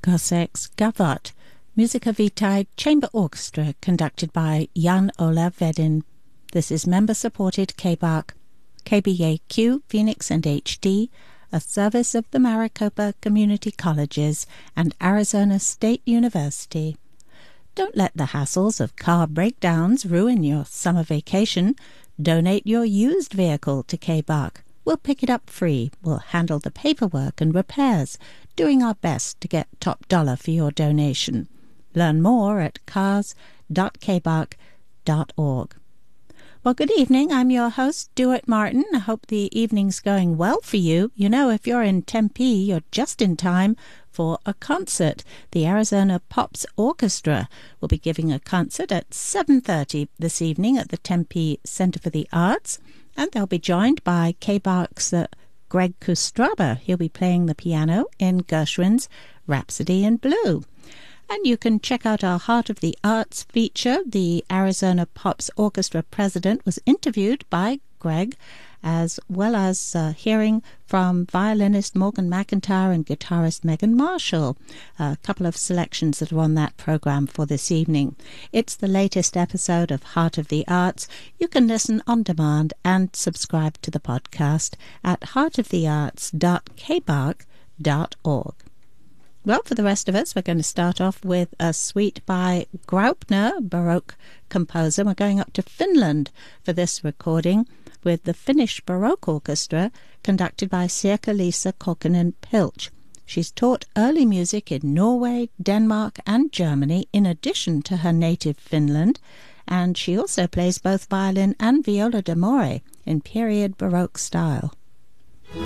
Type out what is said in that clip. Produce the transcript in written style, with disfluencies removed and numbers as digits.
Koseks Gavot, Musica Vitae Chamber Orchestra, conducted by Jan Ola Vedin. This is member-supported KBAQ, KBAQ, Phoenix and HD, a service of the Maricopa Community Colleges and Arizona State University. Don't let the hassles of car breakdowns ruin your summer vacation. Donate your used vehicle to KBAQ. We'll pick it up free. We'll handle the paperwork and repairs, doing our best to get top dollar for your donation. Learn more at cars.kbaq.org. Well, good evening. I'm your host, Duart Martin. I hope the evening's going well for you. You know, if you're in Tempe, you're just in time for a concert. The Arizona Pops Orchestra will be giving a concert at 7:30 this evening at the Tempe Center for the Arts, and they'll be joined by KBAQ's Greg Kustraba. He'll be playing the piano in Gershwin's Rhapsody in Blue. And you can check out our Heart of the Arts feature. The Arizona Pops Orchestra president was interviewed by Greg, as well as hearing from violinist Morgan McIntyre and guitarist Megan Marshall. A couple of selections that are on that program for this evening. It's the latest episode of Heart of the Arts. You can listen on demand and subscribe to the podcast at heartofthearts.kbaq.org. Well, for the rest of us, we're going to start off with a suite by Graupner, Baroque composer. We're going up to Finland for this recording with the Finnish Baroque Orchestra, conducted by Sirkka-Liisa Kokkonen-Pilch. She's taught early music in Norway, Denmark and Germany, in addition to her native Finland, and she also plays both violin and viola d'amore in period Baroque style.